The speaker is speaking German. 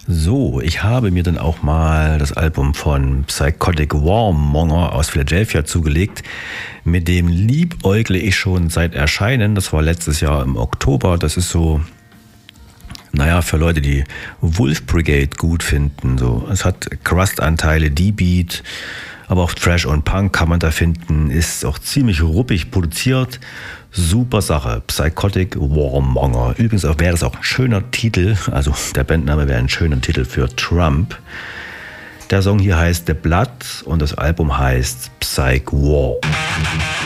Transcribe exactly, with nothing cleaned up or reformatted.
So, ich habe mir dann auch mal das Album von Psychotic Warmonger aus Philadelphia zugelegt. Mit dem liebäugle ich schon seit Erscheinen. Das war letztes Jahr im Oktober. Das ist so, naja, für Leute, die Wolf Brigade gut finden. So, es hat Crust-Anteile, D-Beat, aber auch Thrash und Punk kann man da finden. Ist auch ziemlich ruppig produziert. Super Sache. Psychotic Warmonger. Übrigens auch wäre das auch ein schöner Titel. Also der Bandname wäre ein schöner Titel für Trump. Der Song hier heißt The Blood und das Album heißt Psych War.